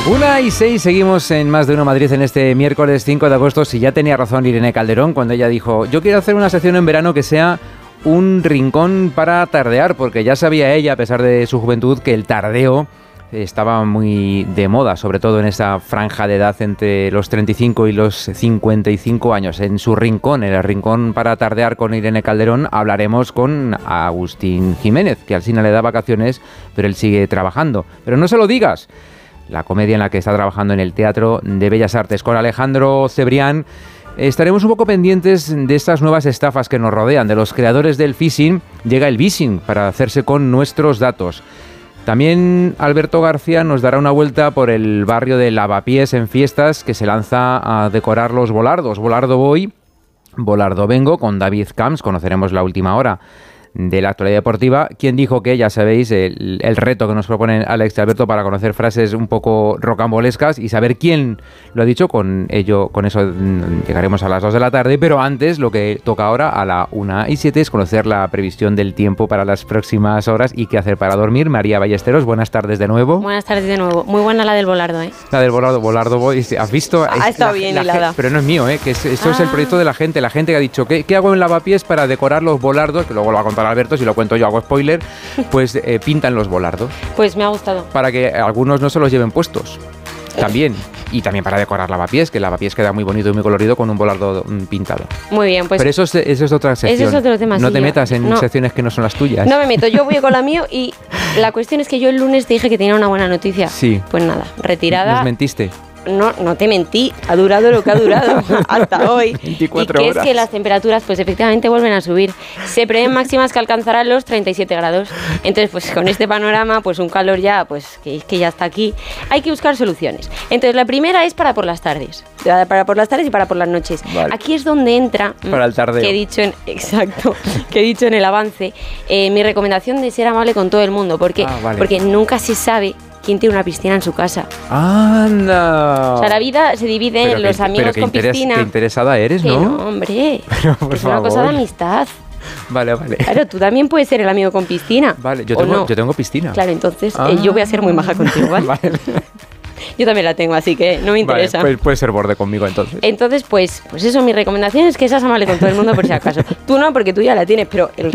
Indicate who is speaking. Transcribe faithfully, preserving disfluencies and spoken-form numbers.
Speaker 1: Una y seis, seguimos en Más de Uno Madrid en este miércoles cinco de agosto. Si ya tenía razón Irene Calderón cuando ella dijo: yo quiero hacer una sección en verano que sea un rincón para tardear, porque ya sabía ella, a pesar de su juventud, que el tardeo estaba muy de moda, sobre todo en esa franja de edad entre los treinta y cinco y los cincuenta y cinco años. En su rincón, en el rincón para tardear con Irene Calderón, hablaremos con Agustín Jiménez, que al cine le da vacaciones, pero él sigue trabajando. Pero no se lo digas. La comedia en la que está trabajando en el Teatro de Bellas Artes. Con Alejandro Cebrián estaremos un poco pendientes de estas nuevas estafas que nos rodean. De los creadores del phishing llega el vishing para hacerse con nuestros datos. También Alberto García nos dará una vuelta por el barrio de Lavapiés en fiestas, que se lanza a decorar los volardos. Volardo voy, volardo vengo, con David Camps. Conoceremos la última hora de la actualidad deportiva. ¿Quién dijo que? Ya sabéis, el, el reto que nos propone Alex y Alberto para conocer frases un poco rocambolescas y saber quién lo ha dicho. Con ello, con eso llegaremos a las dos de la tarde, pero antes, lo que toca ahora a la una y siete es conocer la previsión del tiempo para las próximas horas y qué hacer para dormir. María Ballesteros, buenas tardes de nuevo.
Speaker 2: Buenas tardes de nuevo. Muy buena la del volardo, ¿eh?
Speaker 1: La del volardo, volardo voy. ¿Has visto?
Speaker 2: Ha estado bien hilada.
Speaker 1: Pero no es mío, ¿eh? Que es, esto ah. es el proyecto de la gente. La gente que ha dicho, ¿qué, qué hago en Lavapiés para decorar los volardos? Que luego lo va a contar Alberto, si lo cuento yo hago spoiler, pues eh, pintan los volardos.
Speaker 2: Pues me ha gustado. Para
Speaker 1: que algunos no se los lleven puestos. También. Y también para decorar Lavapiés, que el Lavapiés queda muy bonito y muy colorido con un volardo pintado.
Speaker 2: Muy bien, pues...
Speaker 1: Pero eso es, eso es otra sección.
Speaker 2: Eso es otro tema.
Speaker 1: No te
Speaker 2: sí,
Speaker 1: metas en
Speaker 2: no.
Speaker 1: secciones que no son las tuyas.
Speaker 2: No me meto, yo voy con la mío y la cuestión es que yo el lunes te dije que tenía una buena noticia.
Speaker 1: Sí.
Speaker 2: Pues nada, retirada.
Speaker 1: ¿Nos mentiste?
Speaker 2: No, no te mentí, ha durado lo que ha durado hasta hoy.
Speaker 1: veinticuatro
Speaker 2: y que
Speaker 1: horas.
Speaker 2: Es que las temperaturas pues efectivamente vuelven a subir. Se prevén máximas que alcanzarán los treinta y siete grados. Entonces, pues con este panorama, pues un calor ya, pues que, que ya está aquí. Hay que buscar soluciones. Entonces, la primera es para por las tardes. Para por las tardes y para por las noches.
Speaker 1: Vale.
Speaker 2: Aquí es donde entra...
Speaker 1: Para el tardeo.
Speaker 2: Que he dicho en, exacto, que he dicho en el avance, eh, mi recomendación de ser amable con todo el mundo. Porque,
Speaker 1: ah, vale.
Speaker 2: porque nunca se sabe quién tiene una piscina en su casa.
Speaker 1: ¡Anda!
Speaker 2: O sea, la vida se divide
Speaker 1: pero
Speaker 2: en los
Speaker 1: que,
Speaker 2: amigos
Speaker 1: pero
Speaker 2: con
Speaker 1: interes,
Speaker 2: piscina.
Speaker 1: Qué interesada eres,
Speaker 2: que
Speaker 1: ¿no?
Speaker 2: no, hombre.
Speaker 1: Pero, por
Speaker 2: es
Speaker 1: favor.
Speaker 2: una cosa de amistad.
Speaker 1: Vale, vale.
Speaker 2: Claro, tú también puedes ser el amigo con piscina.
Speaker 1: Vale, yo tengo,
Speaker 2: no.
Speaker 1: yo tengo piscina.
Speaker 2: Claro, entonces
Speaker 1: ah.
Speaker 2: eh, yo voy a ser muy maja contigo, ¿vale?
Speaker 1: Vale.
Speaker 2: Yo también la tengo, así que no me interesa.
Speaker 1: Vale, pues puede ser borde conmigo entonces.
Speaker 2: Entonces, pues, pues eso, mi recomendación es que seas amable con todo el mundo por si acaso. Tú no, porque tú ya la tienes, pero el